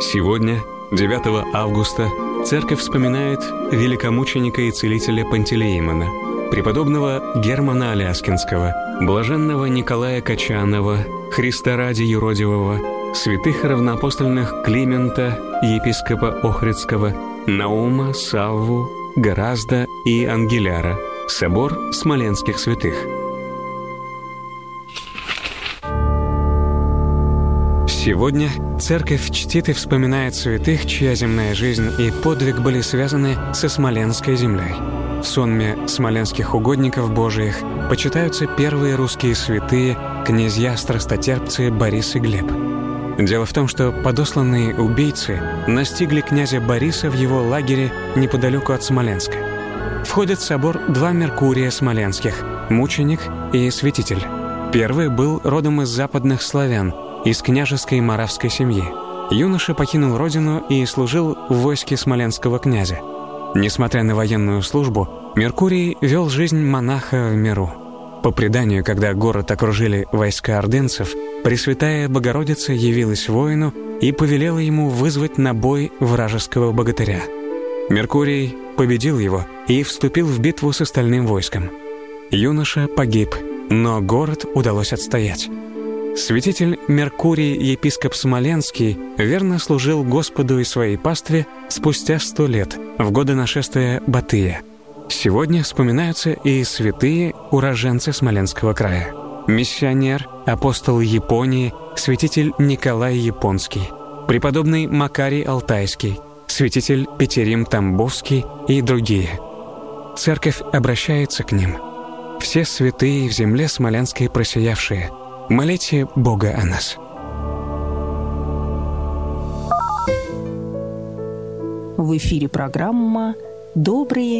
Сегодня, 9 августа, Церковь вспоминает великомученика и целителя Пантелеимона, преподобного Германа Аляскинского, блаженного Николая Качанова, Христа ради юродивого, святых равноапостольных Климента, епископа Охридского, Наума, Савву, Горазда и Ангеляра, собор смоленских святых. Сегодня Церковь чтит и вспоминает святых, чья земная жизнь и подвиг были связаны со Смоленской землей. В сонме смоленских угодников Божиих почитаются первые русские святые, князья-страстотерпцы Борис и Глеб. Дело в том, что подосланные убийцы настигли князя Бориса в его лагере неподалеку от Смоленска. Входят в собор два Меркурия смоленских – мученик и святитель. Первый был родом из западных славян, из княжеской моравской семьи. Юноша покинул родину и служил в войске смоленского князя. Несмотря на военную службу, Меркурий вел жизнь монаха в миру. По преданию, когда город окружили войска ордынцев, Пресвятая Богородица явилась воину и повелела ему вызвать на бой вражеского богатыря. Меркурий победил его и вступил в битву с остальным войском. Юноша погиб, но город удалось отстоять. Святитель Меркурий, епископ Смоленский, верно служил Господу и своей пастве спустя 100 лет, в годы нашествия Батыя. Сегодня вспоминаются и святые уроженцы Смоленского края. Миссионер, апостол Японии, святитель Николай Японский, преподобный Макарий Алтайский, святитель Петерим Тамбовский и другие. Церковь обращается к ним. Все святые в земле смоленской просиявшие, молите Бога о нас. В эфире программа «Добрые